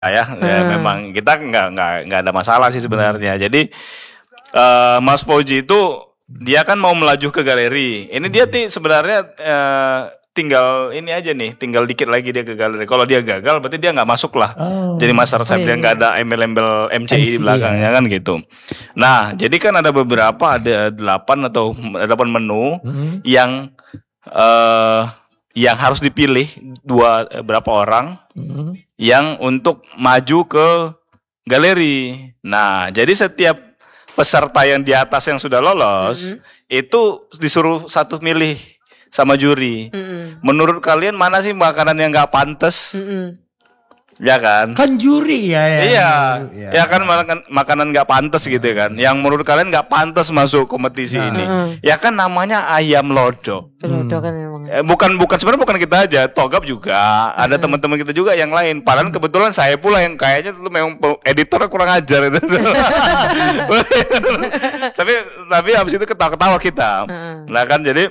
ya memang kita nggak ada masalah sih sebenarnya. Jadi Mas Fauji itu dia kan mau melaju ke galeri. Ini dia sebenarnya tinggal ini aja nih, tinggal dikit lagi dia ke galeri. Kalau dia gagal berarti dia nggak masuk lah. Jadi Mas Resep dia nggak ada embel-embel MCI di belakangnya kan gitu. Nah jadi kan ada 8 menu yang harus dipilih berapa orang yang untuk maju ke galeri. Nah, jadi setiap peserta yang di atas yang sudah lolos itu disuruh satu milih sama juri. Menurut kalian mana sih makanan yang nggak pantas? Ya kan? Kan juri ya. Iya, ya kan makanan nggak pantas gitu kan. Yang menurut kalian nggak pantas masuk kompetisi ini. Ya kan namanya ayam lodo. Lodo kan memang. Sebenarnya bukan kita aja, Togap juga, ada teman-teman kita juga yang lain. Padahal kebetulan saya pula yang kayaknya tuh memang editornya kurang ajar itu. tapi habis itu ketawa-ketawa kita. Nah kan jadi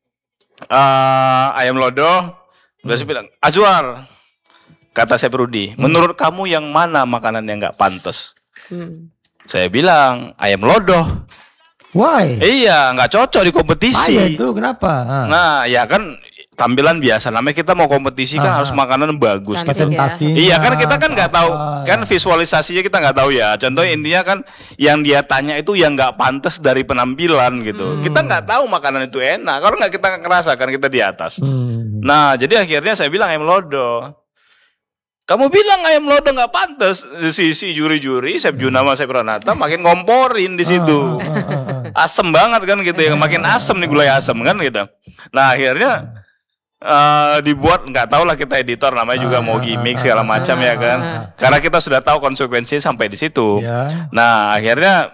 ayam lodo, biasa bilang Azwar. Kata Chef Rudy, menurut kamu yang mana makanan yang nggak pantas? Saya bilang ayam lodoh. Why? Iya, nggak cocok di kompetisi. Itu kenapa? Nah, ya kan tampilan biasa. Namanya kita mau kompetisi kan harus makanan bagus. Presentasi. Iya kan kita kan nggak tahu kan visualisasinya kita nggak tahu ya. Contohnya intinya kan yang dia tanya itu yang nggak pantas dari penampilan gitu. Kita nggak tahu makanan itu enak. Kalau nggak kita ngerasa kan kita di atas. Nah, jadi akhirnya saya bilang ayam lodoh. Kamu bilang ayam lodo nggak pantas, si juri-juri, Chef Juna sama Chef Renata makin ngomporin di situ, asem banget kan gitu ya, makin asem nih gulai asem kan gitu. Nah akhirnya dibuat nggak tahu lah kita editor namanya juga mau gimmick segala macam ya kan, karena kita sudah tahu konsekuensinya sampai di situ. Nah akhirnya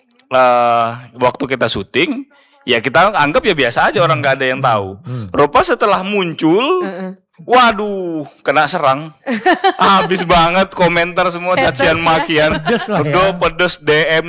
waktu kita syuting, ya kita anggap ya biasa aja orang nggak ada yang tahu. Rupa setelah muncul. Waduh, kena serang. Habis banget komentar semua cacian makian. Pedes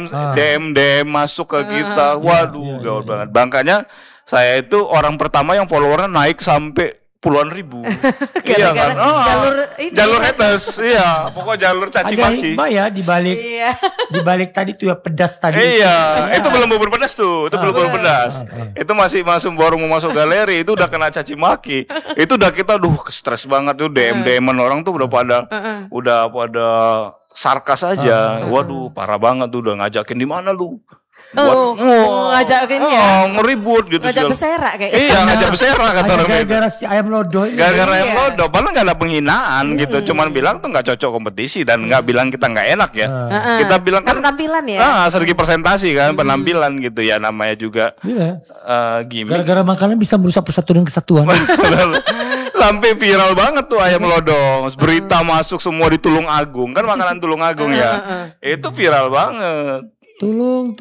DM masuk ke kita. Waduh, gaul banget. Makanya saya itu orang pertama yang followernya naik sampai puluhan ribu. Iya kan? Jalur haters. Iya, pokoknya jalur caci maki. Ada ya di balik tadi tuh ya pedas tadi. Iya, itu belum bubur pedas tuh. Itu belum bubur pedas. Itu masih baru mau masuk galeri, itu udah kena caci maki. Itu udah kita stres banget tuh DM-an orang tuh udah pada sarkas aja. Waduh, parah banget tuh udah ngajakin di mana lu? Ngajakin ya ngeribut gitu. Ngajak beserak kayak. Iya, ngajak beserak kata orang. Gara-gara si ayam lodo ini. Gara-gara ayam lodo, padahal nggak ada penghinaan gitu. Cuman bilang tuh nggak cocok kompetisi dan nggak bilang kita nggak enak ya. Kita bilang kan penampilan ya. Segi presentasi kan, penampilan gitu ya namanya juga. Gimmick. Gara-gara makanan bisa merusak persatuan kesatuan. Sampai viral banget tuh ayam lodo. Berita masuk semua di Tulung Agung, kan makanan Tulung Agung ya. Itu viral banget. Tolong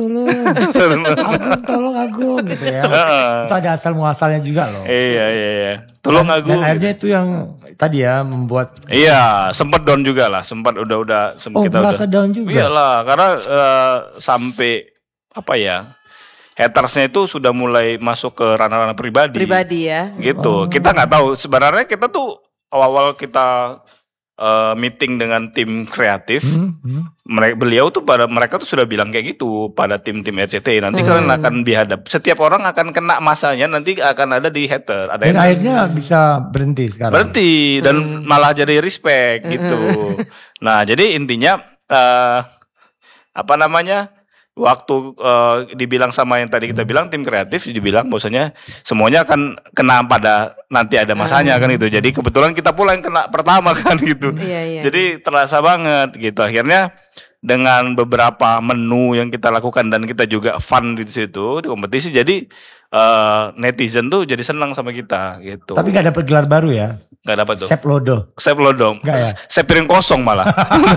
Agung gitu ya. Itu ada asal muasalnya juga loh. Iya. Tolong Agung. Dan akhirnya itu yang tadi ya membuat. Iya, sempat down juga lah. Sempat udah kita merasa down juga. Iyalah, karena sampai apa ya? Hatersnya itu sudah mulai masuk ke ranah-ranah pribadi. Pribadi ya. Gitu. Kita nggak tahu sebenarnya kita tuh awal-awal kita meeting dengan tim kreatif, beliau tuh mereka tuh sudah bilang kayak gitu pada tim-tim RCTI. Nanti kalian akan dihadap, setiap orang akan kena masanya, nanti akan ada di hater. Dan akhirnya bisa berhenti sekarang. Berhenti dan malah jadi respect gitu. Nah jadi intinya waktu dibilang sama yang tadi kita bilang tim kreatif dibilang bahwasanya semuanya akan kena pada nanti ada masanya kan gitu. Jadi kebetulan kita pula yang kena pertama kan gitu. Iya. Jadi terasa banget gitu. Akhirnya dengan beberapa menu yang kita lakukan dan kita juga fun di situ di kompetisi, jadi netizen tuh jadi senang sama kita gitu. Tapi gak dapat gelar baru ya? Gak dapat tuh. Chef Lodo. Ya? Chef piring kosong malah.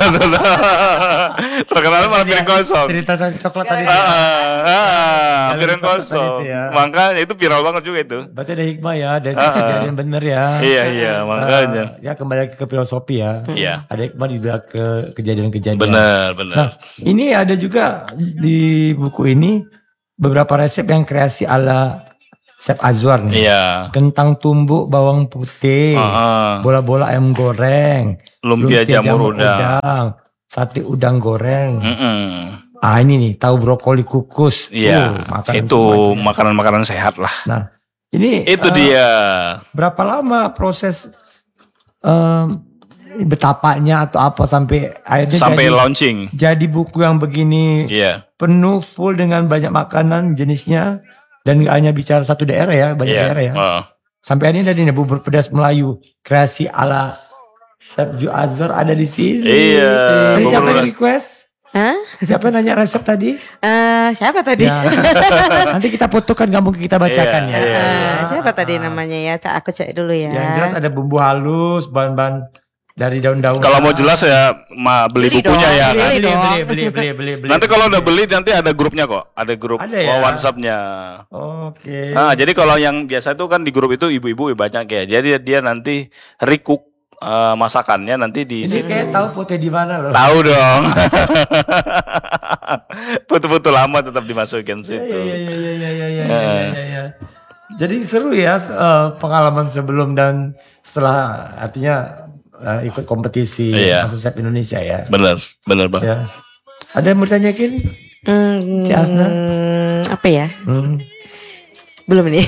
Terkenal malah piring kosong. Cerita coklat tadi. Piring kosong. Ya. Makanya itu viral banget juga itu. Berarti ada hikmah ya, ada kejadian bener ya. Iya, makanya. Ya kembali lagi ke filosofi ya. Iya. Ada hikmah di belakang ke kejadian-kejadian. Benar. Nah, ini ada juga di buku ini beberapa resep yang kreasi ala Chef Azwar nih. Iya. Kentang tumbuk, bawang putih, bola-bola ayam goreng, Lumpia jamur udang. sate udang goreng. Mm-mm. Ini nih, tahu brokoli kukus. Iya, makanan itu semuanya. makanan-makanan sehat lah. Nah, ini Itu dia. berapa lama proses betapanya atau apa sampai akhirnya Sampai launching. jadi buku yang begini Iya. penuh full dengan banyak makanan jenisnya dan gak hanya bicara satu daerah ya, banyak Iya. daerah ya. Sampai ini tadi nih bubur pedas Melayu kreasi ala Chef Azwar ada di sini. Iya. Tadi siapa bubur yang pedas. request? Hah? Siapa yang nanya resep tadi? Siapa tadi? Ya. Nanti kita fotokan, gak mungkin kita bacakan Iya, ya. Siapa tadi namanya ya? Aku cek dulu ya. Yang jelas ada bumbu halus, bahan-bahan dari daun-daun. Kalau mau jelas ya beli bukunya dong, ya. beli. Beli. Nanti kalau udah beli nanti ada grupnya kok. Ada grup Ada ya? WhatsApp-nya. Oke. Jadi kalau yang biasa itu kan di grup itu ibu-ibu banyak ya. Jadi dia nanti recook masakannya nanti di Ini kayak tahu foto di mana loh. tahu dong. Foto-foto lama tetap dimasukin situ. Iya. Jadi seru ya pengalaman sebelum dan setelah, artinya ikut kompetisi Iya. MasterChef Indonesia ya. Bener Bang. Ya. Ada yang mau ditanyakin? Cik Asna? Apa ya? Belum ini.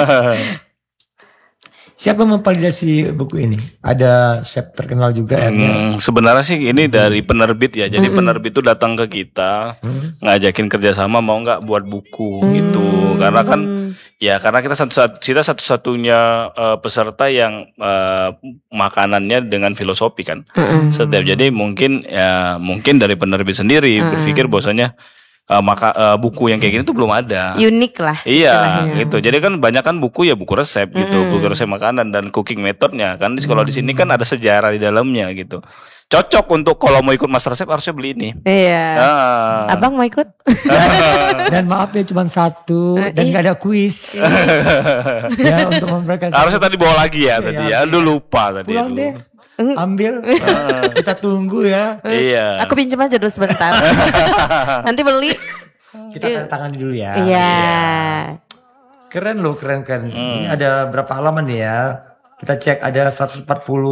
Siapa memvalidasi buku ini? Ada chef terkenal juga ya? Sebenarnya sih ini dari penerbit ya. Jadi penerbit itu datang ke kita, ngajakin kerjasama mau nggak buat buku gitu. Karena kan karena kita satu-satunya peserta yang makanannya dengan filosofi kan. Jadi mungkin dari penerbit sendiri berpikir bahwasanya buku yang kayak gini tuh belum ada. Unik lah. Iya, istilahnya. gitu. Jadi kan banyak kan buku ya buku resep gitu, buku resep makanan dan cooking methodnya kan. Kalau di sini kan ada sejarah di dalamnya gitu. Cocok untuk kalau mau ikut MasterChef harusnya beli ini. Iya. Abang mau ikut? Dan maaf ya cuma satu dan nggak ada kuis. Ya untuk memberikan. Harusnya tadi bawa lagi ya tadi ya. Aduh lupa tadi. Pulang deh. Ambil. Kita tunggu ya. Iya. Aku pinjam aja dulu sebentar. Nanti beli. Kita tanda tangan dulu ya. Iya. Keren loh, keren. Ini ada berapa halaman nih ya? Kita cek ada 145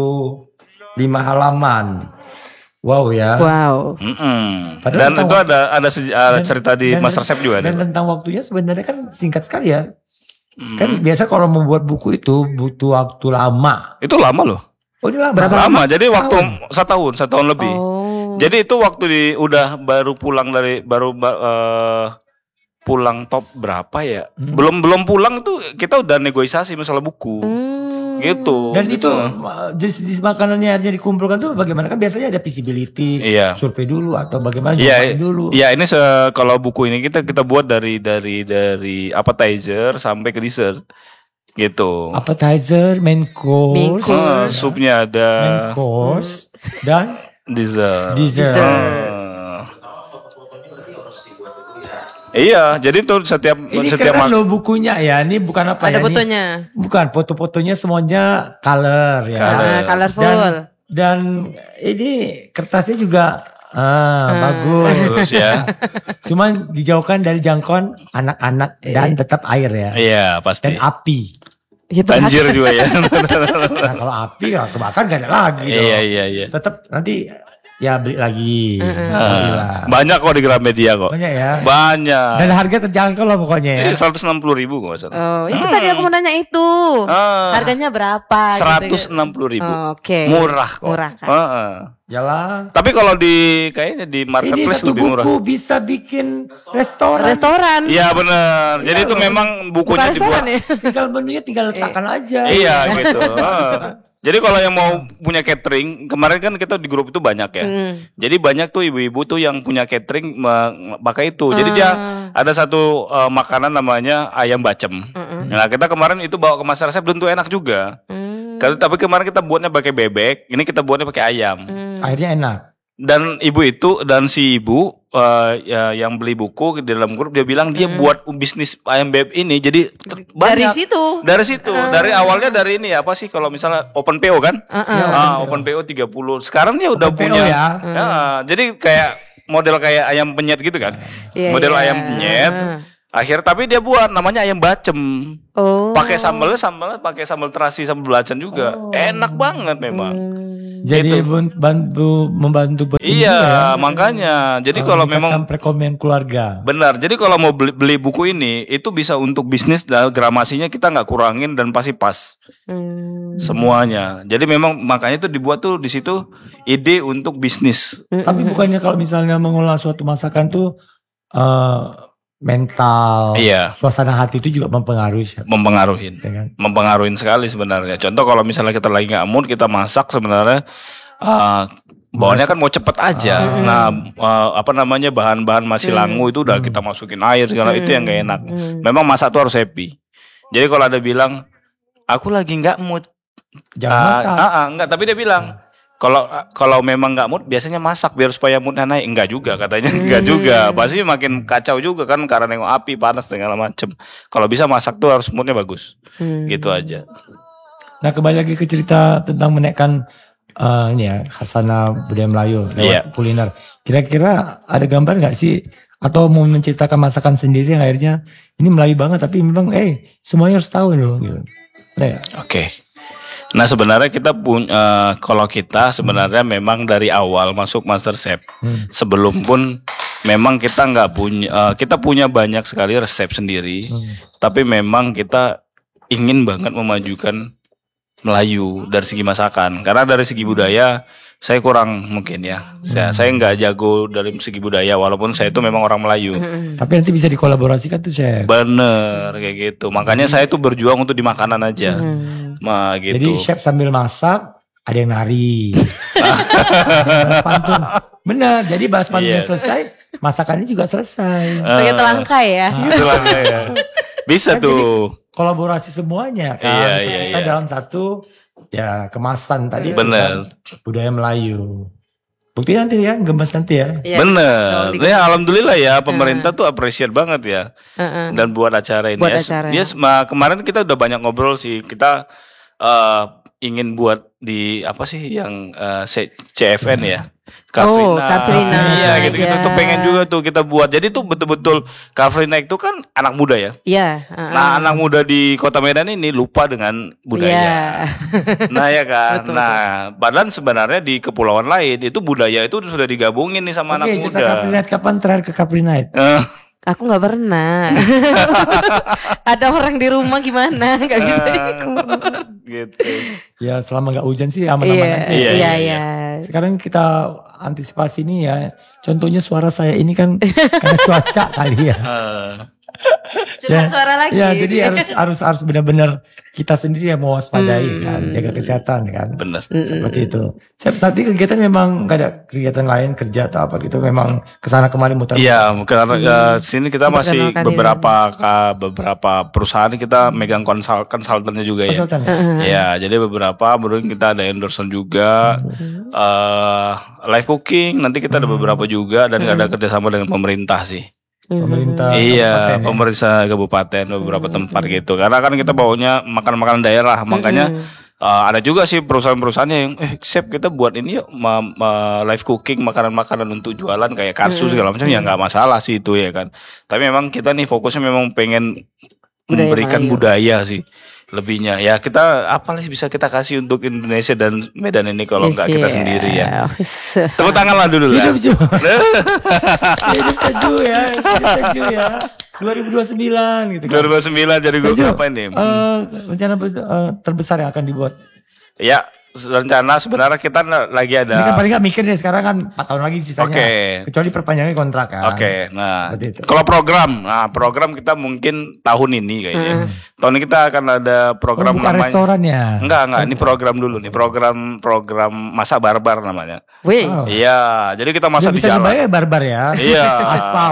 halaman. Wow ya. Wow. Padahal Dan itu ada cerita di MasterChef juga. Dan tentang waktunya sebenarnya kan singkat sekali ya. Kan biasa kalau membuat buku itu butuh waktu lama. Itu lama loh. Oh ini lama. Berapa lama? Jadi waktu setahun lebih. Oh. Jadi itu waktu udah baru pulang dari pulang top berapa ya? Belum pulang tuh kita udah negosiasi masalah buku. Gitu. Dan gitu. itu jenis makanannya akhirnya dikumpulkan tuh bagaimana? Kan biasanya ada visibility, Iya. survei dulu atau bagaimana Iya, dulu. iya ini kalau buku ini kita buat dari appetizer sampai ke dessert. Gitu. Appetizer, main course, Supnya ada. main course dan Dessert. Iya, jadi tuh setiap ini keren loh bukunya ya. Ini bukan apa Ada ya? fotonya. Bukan foto-fotonya semuanya color ya. Colorful. Dan ini kertasnya juga bagus. Bagus ya. Cuman dijauhkan dari jangkauan anak-anak dan tetap air ya. Iya, pasti. Dan api. Banjir juga ya. Nah kalau api ya kebakar gak ada lagi dong. Iya. Tetap nanti ya beli lagi. Alhamdulillah. Banyak kok di Gramedia kok. Banyak ya. Banyak. Dan harga terjangkau lah pokoknya ya. 160.000 kok masalah. Oh, itu tadi aku mau nanya itu. Harganya berapa? 160.000. Oke. Murah kok. Murah kan? Yalah. Tapi kalau kayaknya di Ini marketplace satu lebih murah. buku bisa bikin restoran. Restoran. Iya benar. Jadi itu memang bukunya Bukan restoran dibuat. ya? Tinggal menunya tinggal letakkan aja. Iya gitu. Jadi kalau yang mau punya catering, kemarin kan kita di grup itu banyak ya. Jadi banyak tuh ibu-ibu tuh yang punya catering pakai itu. Jadi dia ada satu makanan namanya ayam bacem. Nah kita kemarin itu bawa ke MasterChef dan itu enak juga. Tapi kemarin kita buatnya pakai bebek, ini kita buatnya pakai ayam. Akhirnya enak. Dan si ibu yang beli buku di dalam grup dia bilang dia buat bisnis ayam bebek ini jadi banyak. Dari situ. Dari awalnya dari ini apa sih kalau misalnya open PO kan? Open PO 30. Sekarang dia udah Open punya. PO ya. Jadi kayak model kayak ayam penyet gitu kan. Model ayam penyet. Akhirnya tapi dia buat namanya ayam bacem. Oh. Pakai sambalnya pakai sambal terasi, sambal belacan juga. Enak banget memang. Jadi membantu Iya, makanya. Jadi kalau memang perekonomian keluarga. benar. Jadi kalau mau beli buku ini itu bisa untuk bisnis dan gramasinya kita nggak kurangin dan pasti pas. Semuanya. Jadi memang makanya itu dibuat tuh di situ ide untuk bisnis. Tapi bukannya kalau misalnya mengolah suatu masakan tuh mental, Iya. suasana hati itu juga mempengaruhi. Mempengaruhin. Ya kan? Mempengaruhin sekali sebenarnya. Contoh kalau misalnya kita lagi nggak mood, kita masak sebenarnya bawaannya kan mau cepet aja. Nah, bahan-bahan masih langu itu udah kita masukin air segala itu yang gak enak. Memang masak tuh harus happy. Jadi kalau ada bilang aku lagi nggak mood, Jangan masak. enggak, tapi dia bilang kalau memang nggak mood biasanya masak biar supaya moodnya naik. Enggak juga katanya, enggak juga. Pasti makin kacau juga kan karena nengok api panas segala macem. Kalau bisa masak tuh harus moodnya bagus. Gitu aja. Nah, kembali lagi ke cerita tentang menaikkan khasana budaya Melayu lewat kuliner. Kira-kira ada gambar nggak sih atau mau menceritakan masakan sendiri yang akhirnya ini Melayu banget tapi memang semuanya harus tahu loh gitu. Ada nggak? Oke. Nah sebenarnya kita punya kalau kita sebenarnya memang dari awal masuk MasterChef sebelum pun memang kita nggak punya kita punya banyak sekali resep sendiri tapi memang kita ingin banget memajukan Melayu dari segi masakan karena dari segi budaya saya kurang mungkin ya saya nggak jago dari segi budaya walaupun saya itu memang orang Melayu tapi nanti bisa dikolaborasikan tuh chef. Bener kayak gitu makanya saya tuh berjuang untuk di makanan aja gitu. Jadi chef sambil masak ada yang nari bahas pantun benar jadi bahas pantunnya selesai masakannya juga selesai Pakai telangkai ya. Telangkai ya. Bisa kan tuh kolaborasi semuanya kan kita dalam satu kemasan tadi bener kan, budaya Melayu bukti nanti ya gemes nanti ya bener ya alhamdulillah ya pemerintah tuh appreciate banget ya dan buat acara ini kemarin kita udah banyak ngobrol sih kita ingin buat di apa sih yang CFN ya Kafrina ya gitu-gitu tuh pengen juga tuh kita buat jadi tuh betul-betul Kafrina itu kan anak muda ya nah anak muda di Kota Medan ini lupa dengan budaya nah ya kan padahal sebenarnya di kepulauan lain itu budaya itu sudah digabungin nih sama anak muda. Kafrina kapan terakhir ke Kafrina? Aku nggak pernah. Ada orang di rumah gimana nggak bisa ikut. Gitu. Ya selama nggak hujan sih aman-aman aja. Iya. Sekarang kita antisipasi nih ya. Contohnya suara saya ini kan karena cuaca kali ya. Curhat suara lagi. Ya jadi harus benar-benar kita sendiri yang mewaspadai kan, jaga kesehatan kan. Benar. Seperti itu. Saat ini kegiatan memang nggak ada kegiatan lain kerja atau apa gitu, memang kesana kemari muter. Iya, karena sini kita masih beberapa perusahaan kita megang konsultannya juga ya. Konsultan. Ya, jadi beberapa baru kita ada endorsement juga, live cooking nanti kita ada beberapa juga dan ada kerjasama dengan pemerintah sih. Pemerintah pemerintah kabupaten beberapa tempat gitu karena kan kita bawanya makanan daerah makanya ada juga sih perusahaan-perusahaannya yang chef kita buat ini yuk live cooking makanan-makanan untuk jualan kayak karsu segala macam ya nggak masalah sih itu ya kan tapi memang kita nih fokusnya memang pengen memberikan budaya sih lebihnya ya kita apa sih bisa kita kasih untuk Indonesia dan Medan ini kalau nggak kita sendiri ya tepuk tangan lah dulu lah hidup seju ya 2029 gitu kan 2029 jadi gue ngapain nih rencana terbesar yang akan dibuat ya rencana sebenarnya kita lagi ada. Ini kan paling gak mikir deh sekarang kan 4 tahun lagi sisanya. Kecuali perpanjangan kontrak kan. Nah kalau program kita mungkin tahun ini kayaknya. Tahun ini kita akan ada program bukan namanya. Restoran ya? Enggak ini program dulu nih program masak barbar namanya. Wih. Iya jadi kita masak di jalan. Bisa dibayar barbar ya. Iya. Asal.